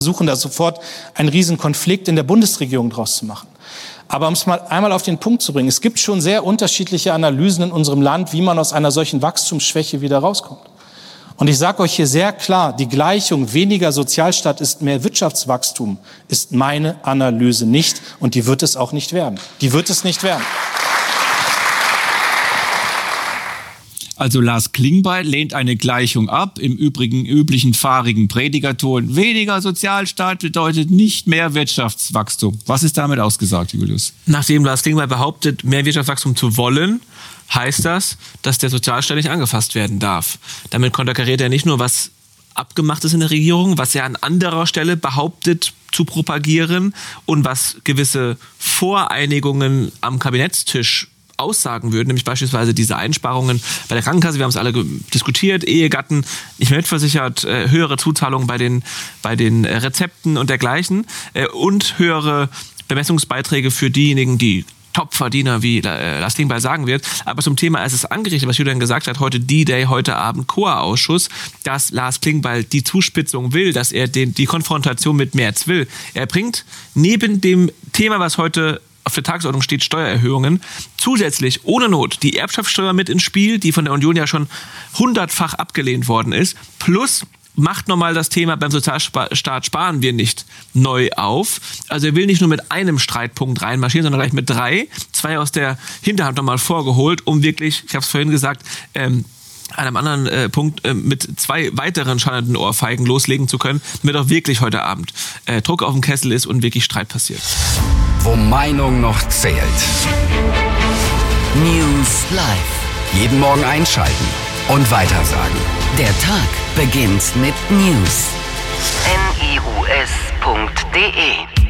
versuchen da sofort einen riesen Konflikt in der Bundesregierung draus zu machen. Aber um es mal einmal auf den Punkt zu bringen, es gibt schon sehr unterschiedliche Analysen in unserem Land, wie man aus einer solchen Wachstumsschwäche wieder rauskommt. Und ich sage euch hier sehr klar, die Gleichung weniger Sozialstaat ist mehr Wirtschaftswachstum, ist meine Analyse nicht. Und die wird es auch nicht werden. Die wird es nicht werden. Also Lars Klingbeil lehnt eine Gleichung ab, im üblichen fahrigen Predigerton. Weniger Sozialstaat bedeutet nicht mehr Wirtschaftswachstum. Was ist damit ausgesagt, Julius? Nachdem Lars Klingbeil behauptet, mehr Wirtschaftswachstum zu wollen, heißt das, dass der Sozialstaat nicht angefasst werden darf. Damit konterkariert er nicht nur, was abgemacht ist in der Regierung, was er an anderer Stelle behauptet zu propagieren und was gewisse Voreinigungen am Kabinettstisch aussagen würden, nämlich beispielsweise diese Einsparungen bei der Krankenkasse, wir haben es alle diskutiert, Ehegatten nicht mehr mitversichert, höhere Zuzahlungen bei den Rezepten und dergleichen und höhere Bemessungsbeiträge für diejenigen, die Topverdiener, wie Lars Klingbeil sagen wird. Aber zum Thema, als es angerichtet, was Julian gesagt hat, heute D-Day, heute Abend COA-Ausschuss, dass Lars Klingbeil die Zuspitzung will, dass er die Konfrontation mit Merz will. Er bringt neben dem Thema, was heute auf der Tagesordnung steht, Steuererhöhungen, zusätzlich ohne Not die Erbschaftssteuer mit ins Spiel, die von der Union ja schon 100-fach abgelehnt worden ist, plus macht nochmal das Thema, beim Sozialstaat sparen wir nicht neu auf. Also er will nicht nur mit einem Streitpunkt reinmarschieren, sondern gleich mit 3, 2 aus der Hinterhand nochmal vorgeholt, um wirklich, ich habe es vorhin gesagt, an einem anderen Punkt mit 2 weiteren schallenden Ohrfeigen loslegen zu können, damit auch wirklich heute Abend Druck auf dem Kessel ist und wirklich Streit passiert. Wo Meinung noch zählt. News Live. Jeden Morgen einschalten und weitersagen. Der Tag beginnt mit News. news.de